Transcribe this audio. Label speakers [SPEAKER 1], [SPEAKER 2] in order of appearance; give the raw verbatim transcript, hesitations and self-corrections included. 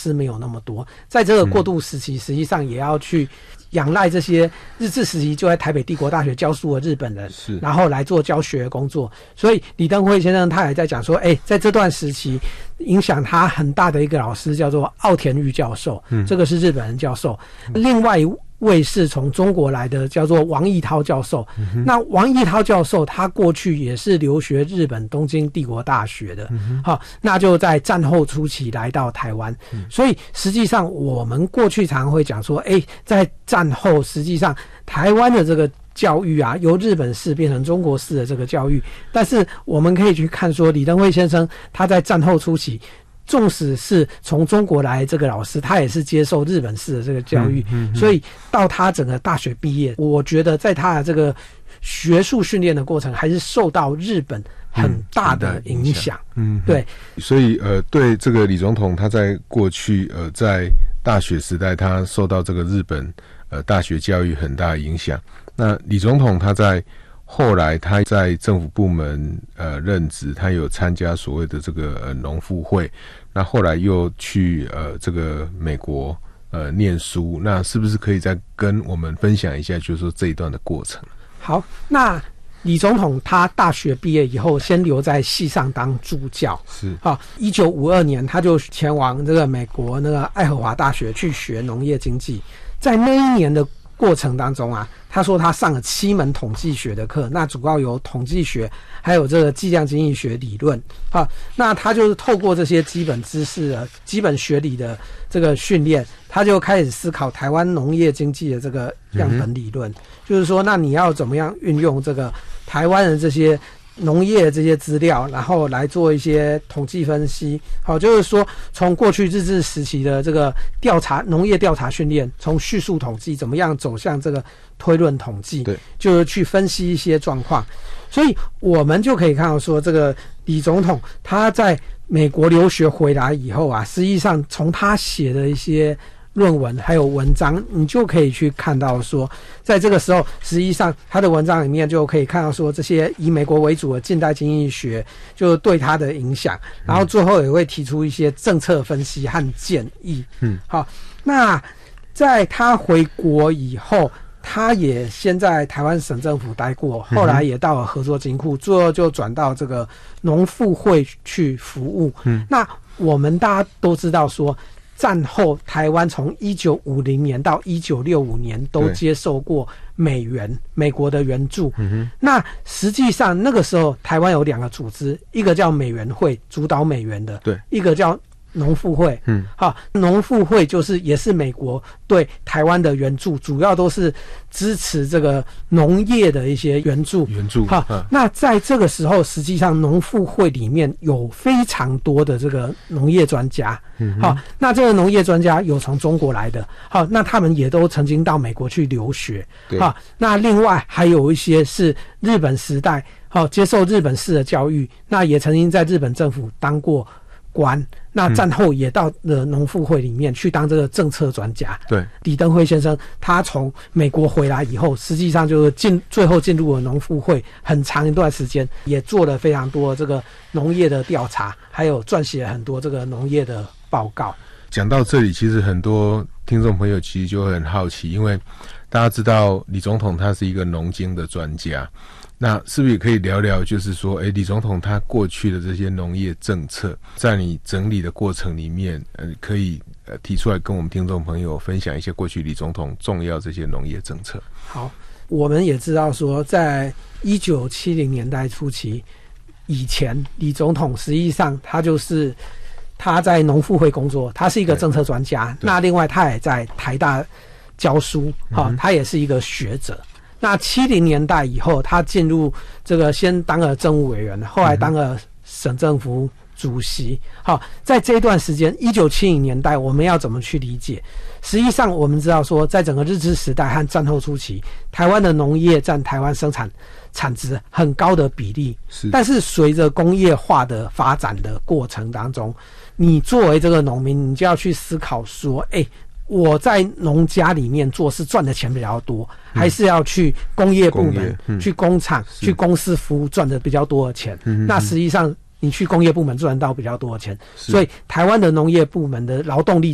[SPEAKER 1] 师没有那么多，在这个过渡时期，实际上也要去仰赖这些日治时期就在台北帝国大学教书的日本人，
[SPEAKER 2] 是
[SPEAKER 1] 然后来做教学工作。所以李登辉先生他也在讲说，哎，在这段时期影响他很大的一个老师叫做奥田玉教授，嗯，这个是日本人教授。另外一位是从中国来的，叫做王义涛教授。嗯、那王义涛教授他过去也是留学日本东京帝国大学的，嗯、好，那就在战后初期来到台湾。嗯、所以实际上我们过去常会讲说，哎，在战后实际上台湾的这个教育啊，由日本式变成中国式的这个教育，但是我们可以去看说，李登辉先生他在战后初期，纵使是从中国来这个老师，他也是接受日本式的这个教育，嗯嗯嗯、所以到他整个大学毕业，我觉得在他的这个学术训练的过程，还是受到日本很大的影响。嗯，对。
[SPEAKER 2] 所以呃，对这个李总统，他在过去呃在大学时代，他受到这个日本呃大学教育很大的影响。那李总统他在后来他在政府部门呃任职，他有参加所谓的这个呃农复会，那后来又去呃这个美国呃念书，那是不是可以再跟我们分享一下，就是说这一段的过程？
[SPEAKER 1] 好，那李总统他大学毕业以后，先留在系上当助教，
[SPEAKER 2] 是
[SPEAKER 1] 啊，一九五二年他就前往这个美国那个爱荷华大学去学农业经济，在那一年的过程当中啊，他说他上了七门统计学的课，那主要有统计学，还有这个计量经济学理论啊。那他就是透过这些基本知识的基本学理的这个训练，他就开始思考台湾农业经济的这个样本理论，嗯、就是说，那你要怎么样运用这个台湾的这些农业的这些资料，然后来做一些统计分析。好，就是说从过去日治时期的这个调查农业调查训练，从叙述统计怎么样走向这个推论统计，
[SPEAKER 2] 对，
[SPEAKER 1] 就是去分析一些状况。所以我们就可以看到说，这个李总统他在美国留学回来以后啊，实际上从他写的一些论文还有文章，你就可以去看到说，在这个时候实际上他的文章里面就可以看到说，这些以美国为主的近代经济学就对他的影响，然后最后也会提出一些政策分析和建议。嗯，好，那在他回国以后，他也先在台湾省政府待过，后来也到了合作金库，最后就转到这个农复会去服务。嗯，那我们大家都知道说，战后台湾从一九五零年到一九六五年都接受过美元美国的援助。嗯、那实际上那个时候台湾有两个组织，一个叫美元会，主导美元的，对，一个叫农复会。嗯，好，农复会就是也是美国对台湾的援助，主要都是支持这个农业的一些援助。
[SPEAKER 2] 援助。
[SPEAKER 1] 好，嗯、那在这个时候，实际上农复会里面有非常多的这个农业专家。嗯，好，那这个农业专家有从中国来的，好，那他们也都曾经到美国去留学。好，那另外还有一些是日本时代，好，接受日本式的教育，那也曾经在日本政府当过官，那战后也到了农复会里面去当这个政策专家。对，李登辉先生他从美国回来以后，实际上就是进最后进入了农复会，很长一段时间也做了非常多这个农业的调查，还有撰写很多这个农业的报告。
[SPEAKER 2] 讲到这里，其实很多听众朋友其实就会很好奇，因为大家知道李总统他是一个农经的专家，那是不是也可以聊聊，就是说，哎，李总统他过去的这些农业政策，在你整理的过程里面，呃，可以呃提出来跟我们听众朋友分享一些过去李总统重要这些农业政策。
[SPEAKER 1] 好，我们也知道说，在一九七零年代初期以前，李总统实际上他就是他在农复会工作，他是一个政策专家。那另外他也在台大教书，哈、嗯，他也是一个学者。那七零年代以后，他进入这个先当了政务委员，后来当了省政府主席。好，在这一段时间，一九七零年代，我们要怎么去理解？实际上，我们知道说，在整个日治时代和战后初期，台湾的农业占台湾生产产值很高的比例。是，但是随着工业化的发展的过程当中，你作为这个农民，你就要去思考说，哎、欸。我在农家里面做是赚的钱比较多，嗯、还是要去工业部门、嗯、去工厂、去公司服务赚的比较多的钱？嗯、那实际上你去工业部门赚到比较多的钱，所以台湾的农业部门的劳动力